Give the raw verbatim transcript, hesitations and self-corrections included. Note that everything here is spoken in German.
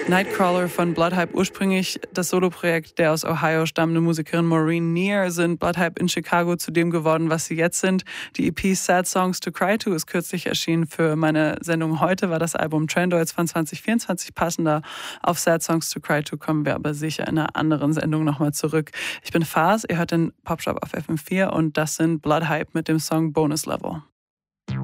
Nightcrawler von Bloodhype, ursprünglich das Soloprojekt der aus Ohio stammende Musikerin Maureen Neer, sind Bloodhype in Chicago zu dem geworden, was sie jetzt sind. Die E P Sad Songs to Cry To ist kürzlich erschienen. Für meine Sendung heute war das Album Trendoids von zwanzig vierundzwanzig passender. Auf Sad Songs to Cry To kommen wir aber sicher in einer anderen Sendung nochmal zurück. Ich bin Faz, ihr hört den Popshop auf F M vier und das sind Bloodhype mit dem Song Bonus Level.